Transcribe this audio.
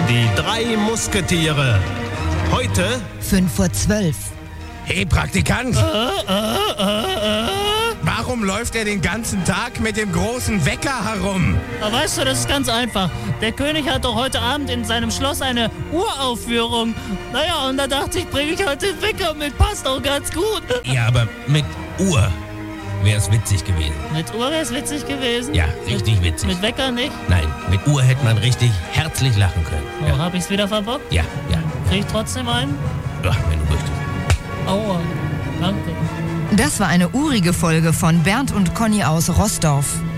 Die 3 Musketiere. Heute 5:12 Uhr. Hey, Praktikant! Warum läuft er den ganzen Tag mit dem großen Wecker herum? Aber weißt du, das ist ganz einfach. Der König hat doch heute Abend in seinem Schloss eine Uraufführung. Naja, und da dachte ich, bringe ich heute den Wecker mit. Passt auch ganz gut. Ja, aber mit Uhr wäre es witzig gewesen. Mit Uhr wäre es witzig gewesen? Ja, richtig witzig. Mit Wecker nicht? Nein, mit Uhr hätte man richtig herzlich lachen können. Oh, hab ich's wieder verbockt? Ja. Krieg ich trotzdem einen? Ja, wenn du möchtest. Aua, danke. Das war eine urige Folge von Bernd und Conny aus Roßdorf.